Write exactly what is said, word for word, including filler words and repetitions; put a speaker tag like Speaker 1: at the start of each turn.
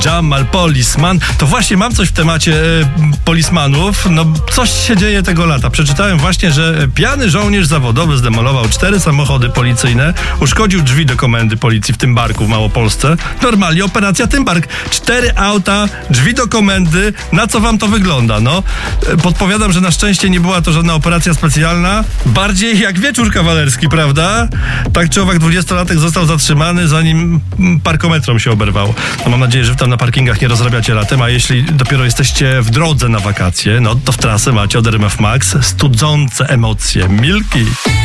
Speaker 1: Jamal Policeman. To właśnie mam coś w temacie e, polismanów. No coś się dzieje tego lata. Przeczytałem właśnie, że pijany żołnierz zawodowy zdemolował cztery samochody policyjne, uszkodził drzwi do komendy policji w Tymbarku w Małopolsce. Normalnie operacja Tymbark. Cztery auta, drzwi do komendy. Na co wam to wygląda? No, podpowiadam, że na szczęście nie była to żadna operacja specjalna. Bardziej jak wieczór kawalerski, prawda? Tak czy owak dwudziestolatek został zatrzymany, zanim parkometrom się oberwał. No, mam nadzieję, że wy tam na parkingach nie rozrabiacie latem, a jeśli dopiero jesteście w drodze na wakacje, no to w trasę macie od R M F Max studzące emocje. Milki.